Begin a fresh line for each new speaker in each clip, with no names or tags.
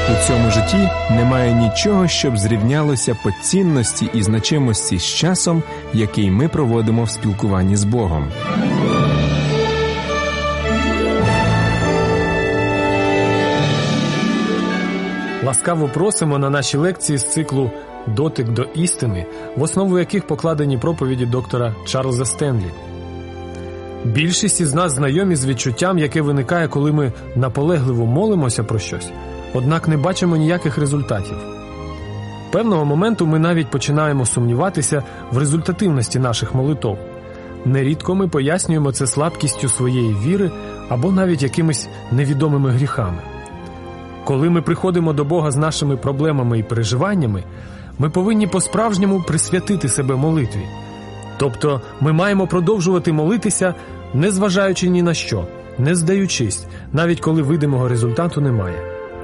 У цьому житті немає нічого, щоб зрівнялося по цінності і значимості з часом, який ми проводимо в спілкуванні з Богом.
Ласкаво просимо на наші лекції з циклу «Дотик до істини», в основу яких покладені проповіді доктора Чарльза Стенлі. Більшість із нас знайомі з відчуттям, яке виникає, коли ми наполегливо молимося про щось, однак не бачимо ніяких результатів. Певного моменту ми навіть починаємо сумніватися в результативності наших молитов. Нерідко ми пояснюємо це слабкістю своєї віри або навіть якимись невідомими гріхами. Коли ми приходимо до Бога з нашими проблемами і переживаннями, ми повинні по-справжньому присвятити себе молитві. Тобто ми маємо продовжувати молитися, не зважаючи ні на що, не здаючись, навіть коли видимого результату немає.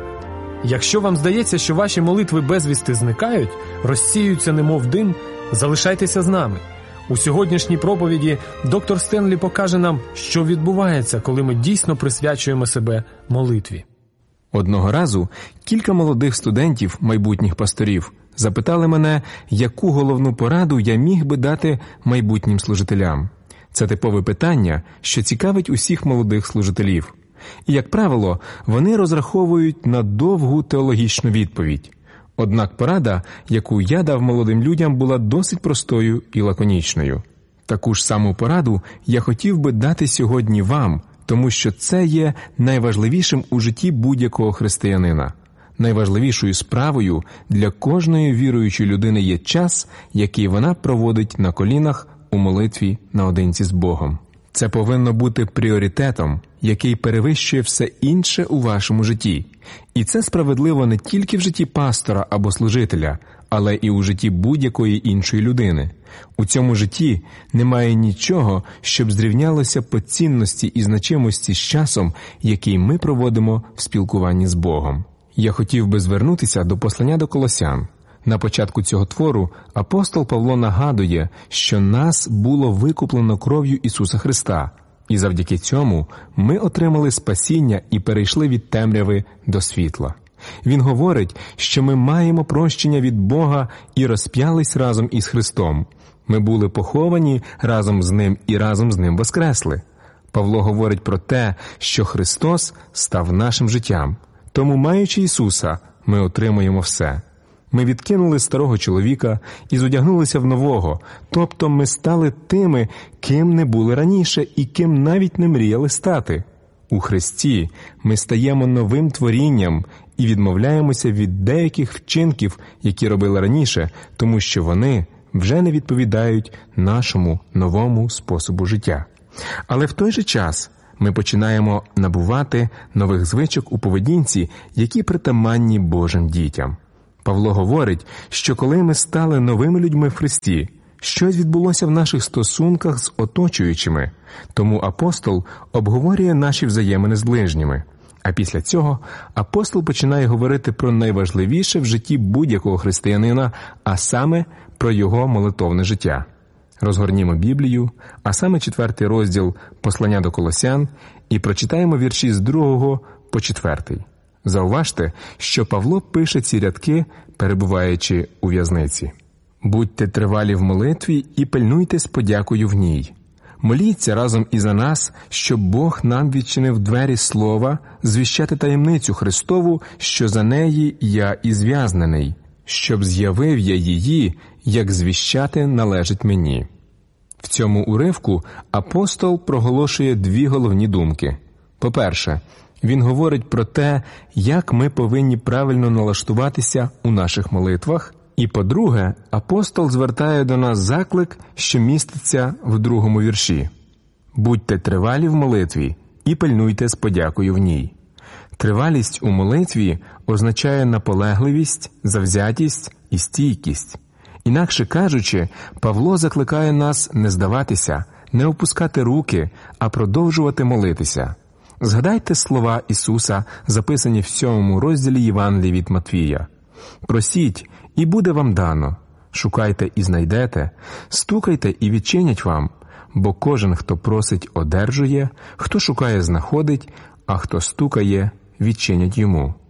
Якщо вам здається, що ваші молитви безвісти зникають, розсіюються немов дим, залишайтеся з нами. У сьогоднішній проповіді доктор Стенлі покаже нам, що відбувається, коли ми дійсно присвячуємо себе молитві.
Одного разу кілька молодих студентів, майбутніх пасторів, запитали мене, яку головну пораду я міг би дати майбутнім служителям. Це типове питання, що цікавить усіх молодих служителів. І, як правило, вони розраховують на довгу теологічну відповідь. Однак порада, яку я дав молодим людям, була досить простою і лаконічною. Таку ж саму пораду я хотів би дати сьогодні вам, тому що це є найважливішим у житті будь-якого християнина. Найважливішою справою для кожної віруючої людини є час, який вона проводить на колінах у молитві наодинці з Богом. Це повинно бути пріоритетом, який перевищує все інше у вашому житті. І це справедливо не тільки в житті пастора або служителя, але і у житті будь-якої іншої людини. У цьому житті немає нічого, щоб зрівнялося по цінності і значимості з часом, який ми проводимо в спілкуванні з Богом. Я хотів би звернутися до послання до Колосян. На початку цього твору апостол Павло нагадує, що нас було викуплено кров'ю Ісуса Христа, і завдяки цьому ми отримали спасіння і перейшли від темряви до світла. Він говорить, що ми маємо прощення від Бога і розп'ялись разом із Христом. Ми були поховані разом з Ним і разом з Ним воскресли. Павло говорить про те, що Христос став нашим життям. Тому, маючи Ісуса, ми отримуємо все. Ми відкинули старого чоловіка і зодягнулися в нового, тобто ми стали тими, ким не були раніше і ким навіть не мріяли стати. У Христі ми стаємо новим творінням і відмовляємося від деяких вчинків, які робили раніше, тому що вони вже не відповідають нашому новому способу життя. Але в той же час ми починаємо набувати нових звичок у поведінці, які притаманні Божим дітям. Павло говорить, що коли ми стали новими людьми в Христі, щось відбулося в наших стосунках з оточуючими, тому апостол обговорює наші взаємини з ближніми. А після цього апостол починає говорити про найважливіше в житті будь-якого християнина, а саме про його молитовне життя. Розгорнімо Біблію, а саме 4 розділ послання до Колосян, і прочитаємо вірші з 2 по 4. Зауважте, що Павло пише ці рядки, перебуваючи у в'язниці. «Будьте тривалі в молитві і пильнуйте з подякою в ній. Моліться разом і за нас, щоб Бог нам відчинив двері слова, звіщати таємницю Христову, що за неї я і зв'язнений, щоб з'явив я її, як звіщати належить мені». В цьому уривку апостол проголошує 2 головні думки. По-перше, він говорить про те, як ми повинні правильно налаштуватися у наших молитвах. І по-друге, апостол звертає до нас заклик, що міститься в 2 вірші. «Будьте тривалі в молитві і пильнуйте з подякою в ній». Тривалість у молитві означає наполегливість, завзятість і стійкість. Інакше кажучи, Павло закликає нас не здаватися, не опускати руки, а продовжувати молитися. Згадайте слова Ісуса, записані в 7 розділі Євангелія від Матвія. «Просіть, і буде вам дано. Шукайте і знайдете, стукайте і відчинять вам, бо кожен, хто просить, одержує, хто шукає, знаходить, а хто стукає, відчинять йому».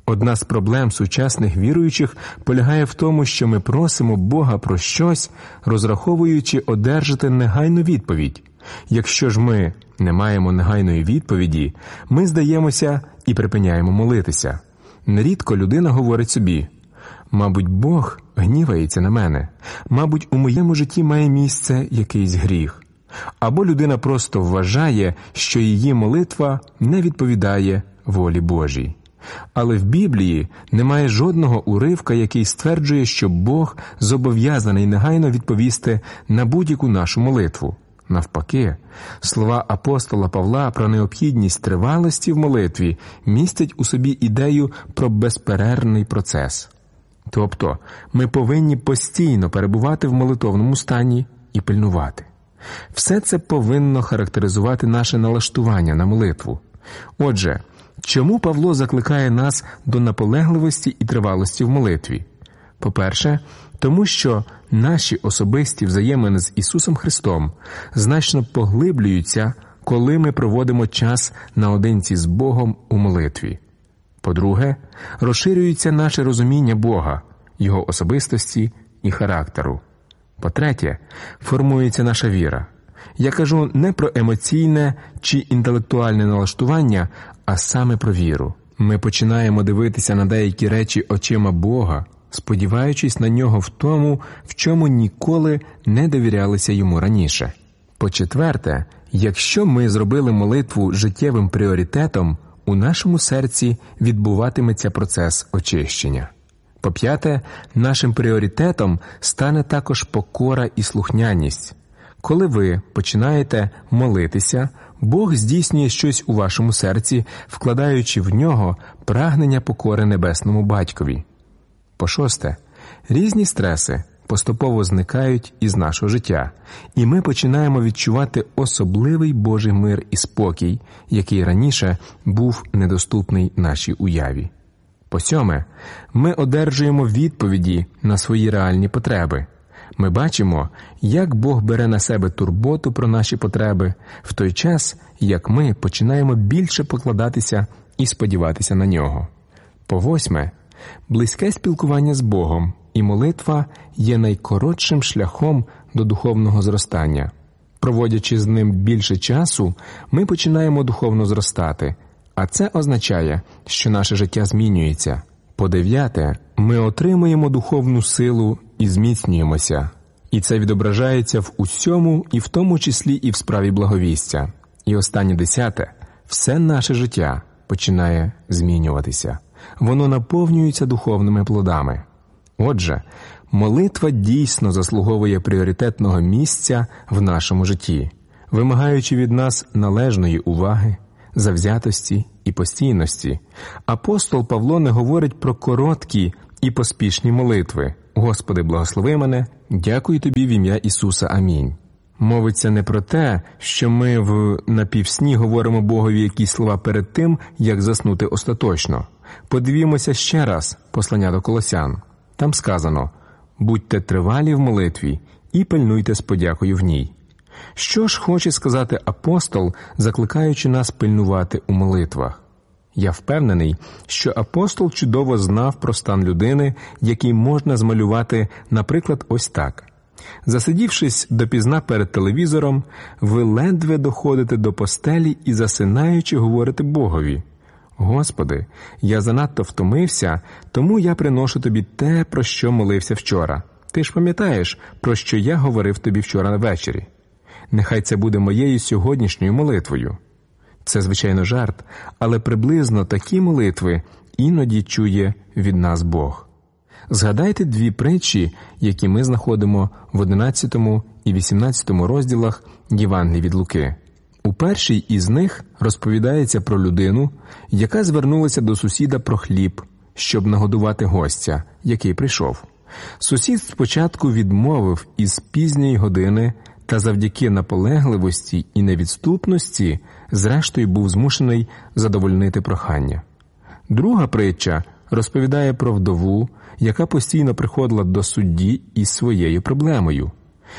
Одна з проблем сучасних віруючих полягає в тому, що ми просимо Бога про щось, розраховуючи одержати негайну відповідь. Якщо ж ми не маємо негайної відповіді, ми здаємося і припиняємо молитися. Нерідко людина говорить собі: «Мабуть, Бог гнівається на мене. Мабуть, у моєму житті має місце якийсь гріх». Або людина просто вважає, що її молитва не відповідає волі Божій. Але в Біблії немає жодного уривка, який стверджує, що Бог зобов'язаний негайно відповісти на будь-яку нашу молитву. Навпаки, слова апостола Павла про необхідність тривалості в молитві містять у собі ідею про безперервний процес. Тобто, ми повинні постійно перебувати в молитовному стані і пильнувати. Все це повинно характеризувати наше налаштування на молитву. Отже, чому Павло закликає нас до наполегливості і тривалості в молитві? По-перше, тому що наші особисті взаємини з Ісусом Христом значно поглиблюються, коли ми проводимо час наодинці з Богом у молитві. По-друге, розширюється наше розуміння Бога, Його особистості і характеру. По-третє, формується наша віра. Я кажу не про емоційне чи інтелектуальне налаштування, а саме про віру. Ми починаємо дивитися на деякі речі очима Бога, сподіваючись на Нього в тому, в чому ніколи не довірялися Йому раніше. По-четверте, якщо ми зробили молитву життєвим пріоритетом, у нашому серці відбуватиметься процес очищення. По-п'яте, нашим пріоритетом стане також покора і слухняність. Коли ви починаєте молитися, Бог здійснює щось у вашому серці, вкладаючи в нього прагнення покори Небесному Батькові. По-шосте, різні стреси поступово зникають із нашого життя, і ми починаємо відчувати особливий Божий мир і спокій, який раніше був недоступний нашій уяві. По-сьоме, ми одержуємо відповіді на свої реальні потреби. Ми бачимо, як Бог бере на себе турботу про наші потреби, в той час, як ми починаємо більше покладатися і сподіватися на Нього. По-восьме, близьке спілкування з Богом і молитва є найкоротшим шляхом до духовного зростання. Проводячи з Ним більше часу, ми починаємо духовно зростати, а це означає, що наше життя змінюється. По-дев'яте, ми отримуємо духовну силу і зміцнюємося. І це відображається в усьому, і в тому числі і в справі благовістя. І останнє 10. Все наше життя починає змінюватися. Воно наповнюється духовними плодами. Отже, молитва дійсно заслуговує пріоритетного місця в нашому житті, вимагаючи від нас належної уваги, завзятості і постійності. Апостол Павло не говорить про короткі і поспішні молитви. «Господи, благослови мене, дякую Тобі в ім'я Ісуса. Амінь». Мовиться не про те, що ми в напівсні говоримо Богові якісь слова перед тим, як заснути остаточно. Подивімося ще раз послання до Колосян. Там сказано: «Будьте тривалі в молитві і пильнуйте з подякою в ній». Що ж хоче сказати апостол, закликаючи нас пильнувати у молитвах? Я впевнений, що апостол чудово знав про стан людини, який можна змалювати, наприклад, ось так. Засидівшись допізна перед телевізором, ви ледве доходите до постелі і засинаючи говорите Богові: «Господи, я занадто втомився, тому я приношу Тобі те, про що молився вчора. Ти ж пам'ятаєш, про що я говорив Тобі вчора ввечері? Нехай це буде моєю сьогоднішньою молитвою». Це, звичайно, жарт, але приблизно такі молитви іноді чує від нас Бог. Згадайте дві притчі, які ми знаходимо в 11 і 18 розділах Євангелії від Луки. У першій із них розповідається про людину, яка звернулася до сусіда про хліб, щоб нагодувати гостя, який прийшов. Сусід спочатку відмовив із пізньої години, та завдяки наполегливості і невідступності, зрештою був змушений задовольнити прохання. Друга притча розповідає про вдову, яка постійно приходила до судді із своєю проблемою.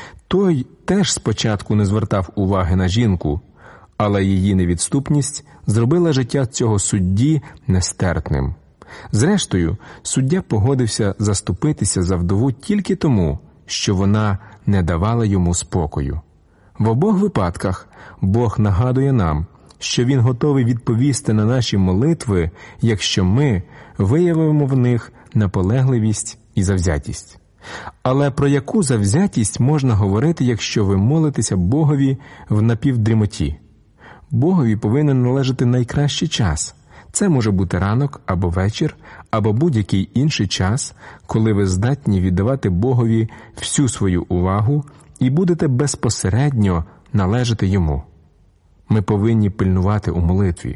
Той теж спочатку не звертав уваги на жінку, але її невідступність зробила життя цього судді нестерпним. Зрештою, суддя погодився заступитися за вдову тільки тому, що вона не давала йому спокою. В обох випадках Бог нагадує нам, що Він готовий відповісти на наші молитви, якщо ми виявимо в них наполегливість і завзятість. Але про яку завзятість можна говорити, якщо ви молитеся Богові в напівдрімоті? Богові повинен належати найкращий час. Це може бути ранок або вечір, або будь-який інший час, коли ви здатні віддавати Богові всю свою увагу і будете безпосередньо належати Йому. Ми повинні пильнувати у молитві.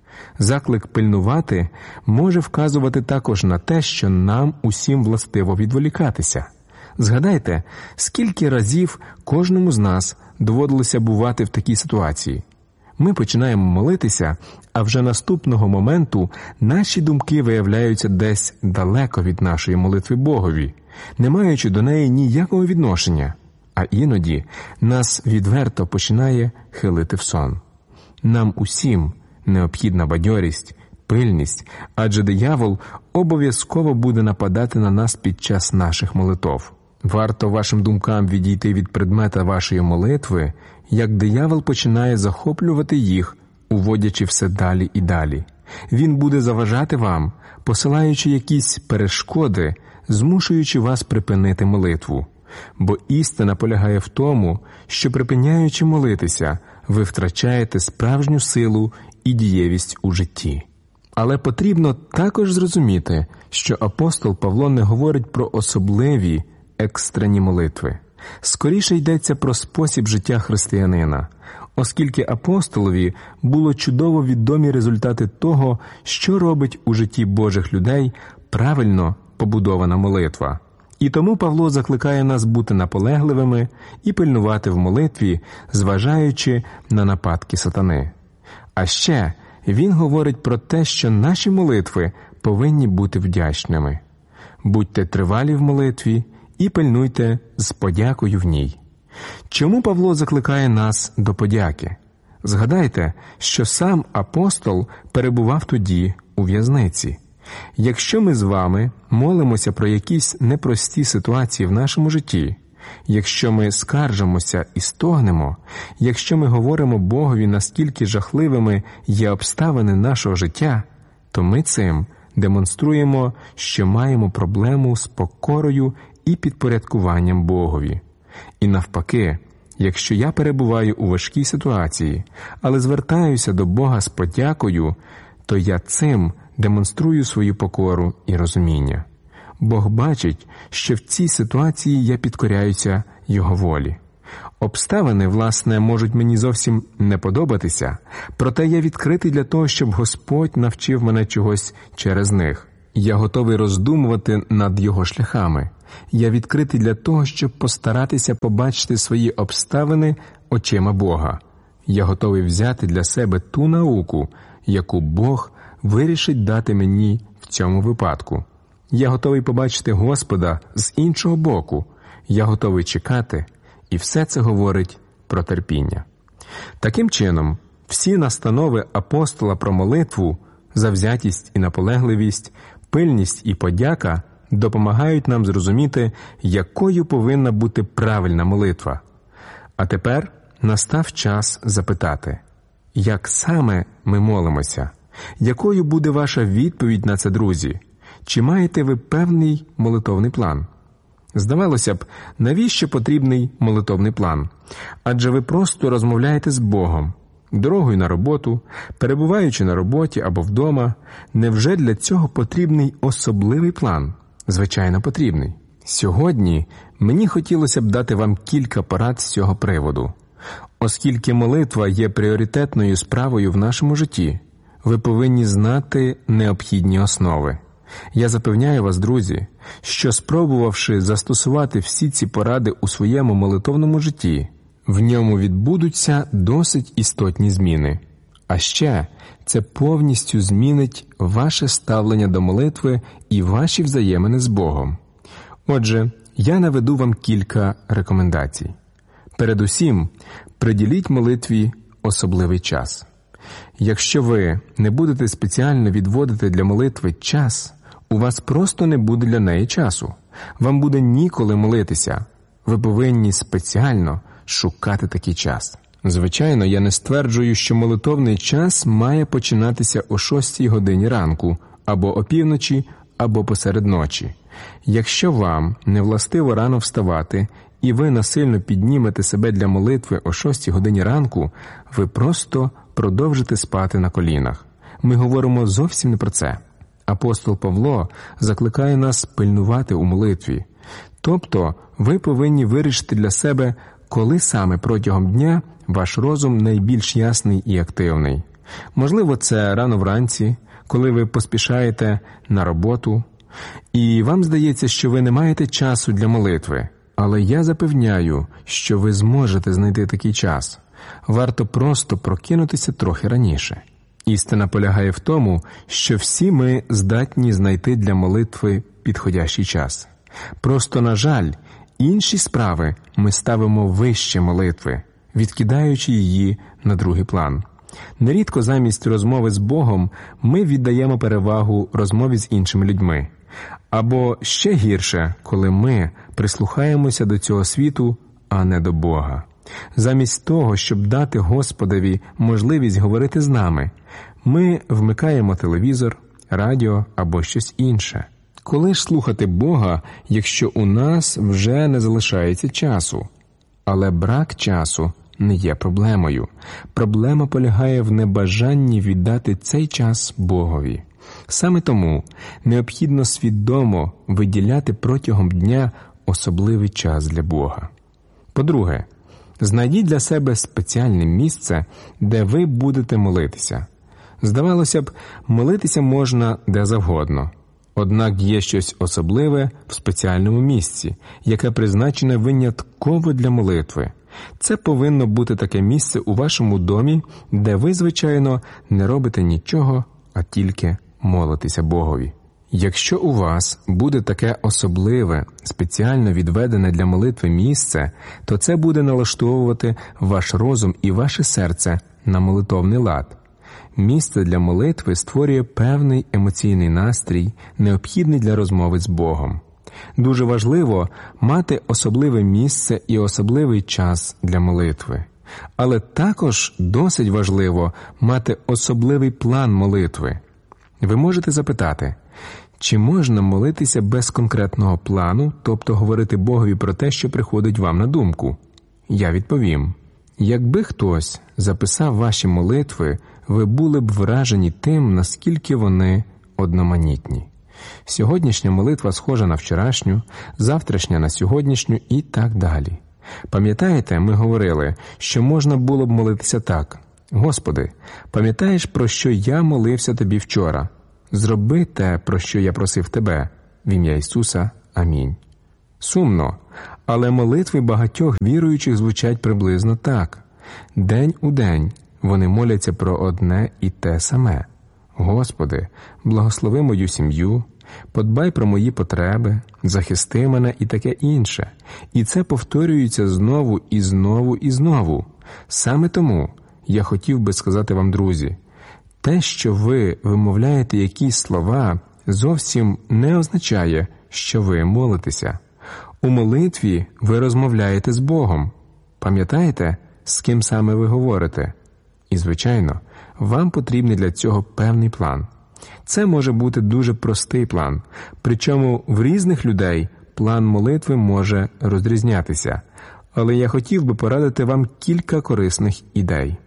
Заклик пильнувати може вказувати також на те, що нам усім властиво відволікатися. Згадайте, скільки разів кожному з нас доводилося бувати в такій ситуації. Ми починаємо молитися, а вже наступного моменту наші думки виявляються десь далеко від нашої молитви Богові, не маючи до неї ніякого відношення, а іноді нас відверто починає хилити в сон. Нам усім необхідна бадьорість, пильність, адже диявол обов'язково буде нападати на нас під час наших молитов. Варто вашим думкам відійти від предмета вашої молитви, як диявол починає захоплювати їх, уводячи все далі і далі. Він буде заважати вам, посилаючи якісь перешкоди, змушуючи вас припинити молитву. Бо істина полягає в тому, що припиняючи молитися, ви втрачаєте справжню силу і дієвість у житті. Але потрібно також зрозуміти, що апостол Павло не говорить про особливі, екстрені молитви. Скоріше йдеться про спосіб життя християнина, оскільки апостолові було чудово відомі результати того, що робить у житті Божих людей правильно побудована молитва. І тому Павло закликає нас бути наполегливими і пильнувати в молитві, зважаючи на нападки сатани. А ще він говорить про те, що наші молитви повинні бути вдячними. Будьте тривалі в молитві і пильнуйте з подякою в ній. Чому Павло закликає нас до подяки? Згадайте, що сам апостол перебував тоді у в'язниці. Якщо ми з вами молимося про якісь непрості ситуації в нашому житті, якщо ми скаржимося і стогнемо, якщо ми говоримо Богові, наскільки жахливими є обставини нашого життя, то ми цим демонструємо, що маємо проблему з покорою і підпорядкуванням Богові. І навпаки, якщо я перебуваю у важкій ситуації, але звертаюся до Бога з подякою, то я цим демонструю свою покору і розуміння. Бог бачить, що в цій ситуації я підкоряюся Його волі. Обставини, власне, можуть мені зовсім не подобатися, проте я відкритий для того, щоб Господь навчив мене чогось через них. Я готовий роздумувати над Його шляхами. Я відкритий для того, щоб постаратися побачити свої обставини очима Бога. Я готовий взяти для себе ту науку, яку Бог вирішить дати мені в цьому випадку. Я готовий побачити Господа з іншого боку. Я готовий чекати, і все це говорить про терпіння. Таким чином, всі настанови апостола про молитву, завзятість і наполегливість, пильність і подяка допомагають нам зрозуміти, якою повинна бути правильна молитва. А тепер настав час запитати, як саме ми молимося? Якою буде ваша відповідь на це, друзі? Чи маєте ви певний молитовний план? Здавалося б, навіщо потрібний молитовний план? Адже ви просто розмовляєте з Богом, дорогою на роботу, перебуваючи на роботі або вдома. Невже для цього потрібний особливий план? Звичайно, потрібний. Сьогодні мені хотілося б дати вам кілька порад з цього приводу. Оскільки молитва є пріоритетною справою в нашому житті, ви повинні знати необхідні основи. Я запевняю вас, друзі, що спробувавши застосувати всі ці поради у своєму молитовному житті, в ньому відбудуться досить істотні зміни. А ще це повністю змінить ваше ставлення до молитви і ваші взаємини з Богом. Отже, я наведу вам кілька рекомендацій. Передусім, приділіть молитві особливий час. Якщо ви не будете спеціально відводити для молитви час, у вас просто не буде для неї часу. Вам буде ніколи молитися. Ви повинні спеціально шукати такий час. Звичайно, я не стверджую, що молитовний час має починатися о 6 годині ранку, або опівночі, або посеред ночі. Якщо вам не властиво рано вставати, і ви насильно піднімете себе для молитви о 6 годині ранку, ви просто продовжите спати на колінах. Ми говоримо зовсім не про це. Апостол Павло закликає нас пильнувати у молитві. Тобто, ви повинні вирішити для себе, коли саме протягом дня ваш розум найбільш ясний і активний. Можливо, це рано вранці, коли ви поспішаєте на роботу, і вам здається, що ви не маєте часу для молитви. Але я запевняю, що ви зможете знайти такий час. Варто просто прокинутися трохи раніше. Істина полягає в тому, що всі ми здатні знайти для молитви підходящий час. Просто, на жаль, інші справи ми ставимо вище молитви, відкидаючи її на другий план. Нерідко замість розмови з Богом ми віддаємо перевагу розмові з іншими людьми. Або ще гірше, коли ми прислухаємося до цього світу, а не до Бога. Замість того, щоб дати Господові можливість говорити з нами, ми вмикаємо телевізор, радіо або щось інше. Коли ж слухати Бога, якщо у нас вже не залишається часу? Але брак часу не є проблемою. Проблема полягає в небажанні віддати цей час Богові. Саме тому необхідно свідомо виділяти протягом дня особливий час для Бога. По-друге, знайдіть для себе спеціальне місце, де ви будете молитися. Здавалося б, молитися можна де завгодно. Однак є щось особливе в спеціальному місці, яке призначене винятково для молитви. Це повинно бути таке місце у вашому домі, де ви, звичайно, не робите нічого, а тільки молитеся Богові. Якщо у вас буде таке особливе, спеціально відведене для молитви місце, то це буде налаштовувати ваш розум і ваше серце на молитовний лад. Місце для молитви створює певний емоційний настрій, необхідний для розмови з Богом. Дуже важливо мати особливе місце і особливий час для молитви. Але також досить важливо мати особливий план молитви. Ви можете запитати, чи можна молитися без конкретного плану, тобто говорити Богові про те, що приходить вам на думку? Я відповім. Якби хтось записав ваші молитви, ви були б вражені тим, наскільки вони одноманітні. Сьогоднішня молитва схожа на вчорашню, завтрашня на сьогоднішню і так далі. Пам'ятаєте, ми говорили, що можна було б молитися так: «Господи, пам'ятаєш, про що я молився Тобі вчора? Зроби те, про що я просив Тебе. В ім'я Ісуса. Амінь». Сумно, але молитви багатьох віруючих звучать приблизно так. День у день вони моляться про одне і те саме. «Господи, благослови мою сім'ю, подбай про мої потреби, захисти мене» і таке інше. І це повторюється знову і знову і знову. Саме тому я хотів би сказати вам, друзі, те, що ви вимовляєте якісь слова, зовсім не означає, що ви молитеся. У молитві ви розмовляєте з Богом. Пам'ятаєте, з ким саме ви говорите? І, звичайно, вам потрібний для цього певний план. Це може бути дуже простий план, причому в різних людей план молитви може розрізнятися. Але я хотів би порадити вам кілька корисних ідей.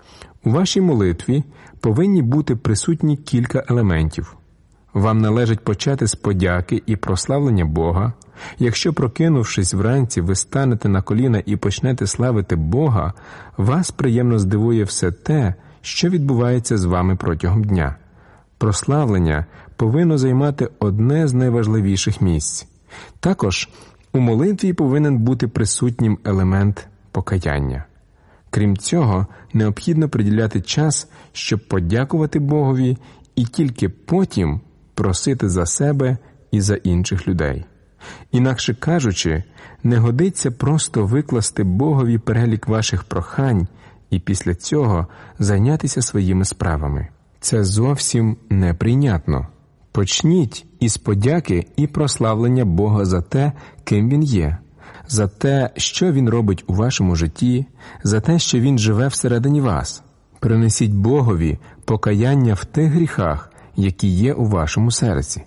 У вашій молитві повинні бути присутні кілька елементів. Вам належить почати з подяки і прославлення Бога. Якщо, прокинувшись вранці, ви станете на коліна і почнете славити Бога, вас приємно здивує все те, що відбувається з вами протягом дня. Прославлення повинно займати одне з найважливіших місць. Також у молитві повинен бути присутнім елемент покаяння. Крім цього, необхідно приділяти час, щоб подякувати Богові і тільки потім просити за себе і за інших людей. Інакше кажучи, не годиться просто викласти Богові перелік ваших прохань і після цього зайнятися своїми справами. Це зовсім неприйнятно. Почніть із подяки і прославлення Бога за те, ким Він є, за те, що Він робить у вашому житті, за те, що Він живе всередині вас. Принесіть Богові покаяння в тих гріхах, які є у вашому серці.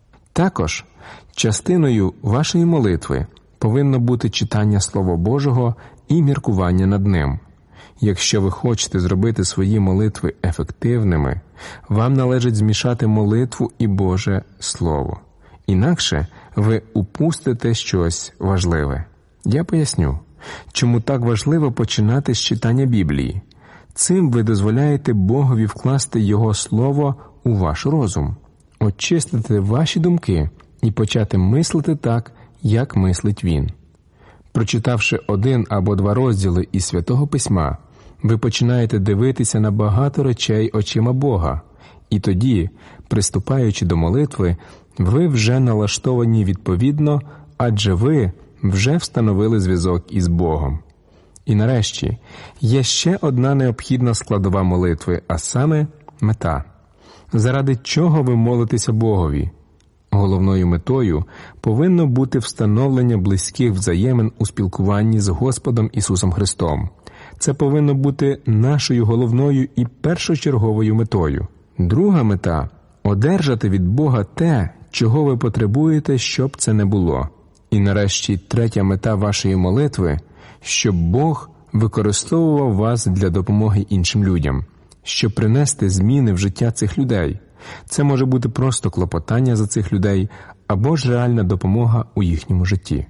Також частиною вашої молитви повинно бути читання Слова Божого і міркування над ним. Якщо ви хочете зробити свої молитви ефективними, вам належить змішати молитву і Боже Слово. Інакше ви упустите щось важливе. Я поясню, чому так важливо починати з читання Біблії. Цим ви дозволяєте Богові вкласти Його Слово у ваш розум, очистити ваші думки і почати мислити так, як мислить Він. Прочитавши 1 або 2 розділи із Святого Письма, ви починаєте дивитися на багато речей очима Бога, і тоді, приступаючи до молитви, ви вже налаштовані відповідно, адже ви вже встановили зв'язок із Богом. І нарешті, є ще одна необхідна складова молитви, а саме мета. Заради чого ви молитеся Богові? Головною метою повинно бути встановлення близьких взаємин у спілкуванні з Господом Ісусом Христом. Це повинно бути нашою головною і першочерговою метою. Друга мета – одержати від Бога те, чого ви потребуєте, щоб це не було. І нарешті третя мета вашої молитви – щоб Бог використовував вас для допомоги іншим людям, щоб принести зміни в життя цих людей. Це може бути просто клопотання за цих людей або ж реальна допомога у їхньому житті.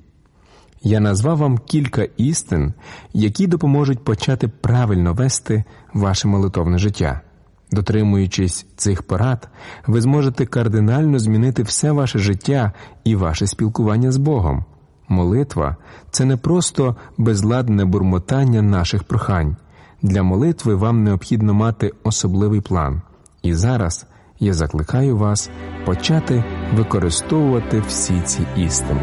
Я назвав вам кілька істин, які допоможуть почати правильно вести ваше молитовне життя. Дотримуючись цих порад, ви зможете кардинально змінити все ваше життя і ваше спілкування з Богом. Молитва – це не просто безладне бурмотання наших прохань. Для молитви вам необхідно мати особливий план. І зараз я закликаю вас почати використовувати всі ці істини.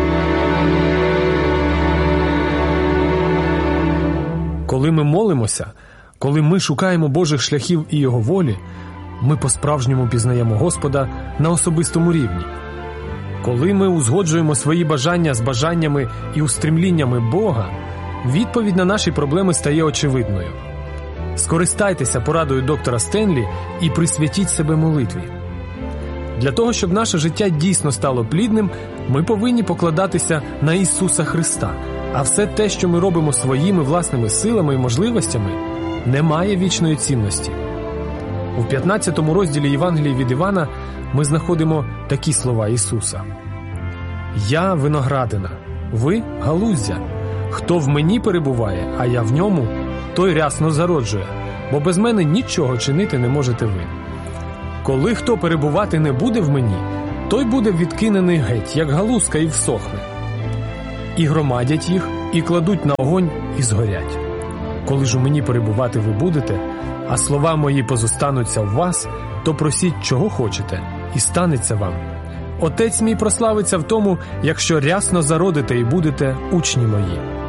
Коли ми молимося, коли ми шукаємо Божих шляхів і Його волі, ми по-справжньому пізнаємо Господа на особистому рівні. Коли ми узгоджуємо свої бажання з бажаннями і устремліннями Бога, відповідь на наші проблеми стає очевидною. Скористайтеся порадою доктора Стенлі і присвятіть себе молитві. Для того, щоб наше життя дійсно стало плідним, ми повинні покладатися на Ісуса Христа, а все те, що ми робимо своїми власними силами і можливостями, не має вічної цінності. У 15 розділі Євангелії від Івана ми знаходимо такі слова Ісуса. «Я виноградина, ви галуздя. Хто в мені перебуває, а я в ньому, той рясно зароджує, бо без мене нічого чинити не можете ви. Коли хто перебувати не буде в мені, той буде відкинений геть, як галузка, і всохне. І громадять їх, і кладуть на огонь, і згорять. Коли ж у мені перебувати ви будете, а слова мої позостануться в вас, то просіть, чого хочете, і станеться вам. Отець мій прославиться в тому, якщо рясно зародите і будете учні мої.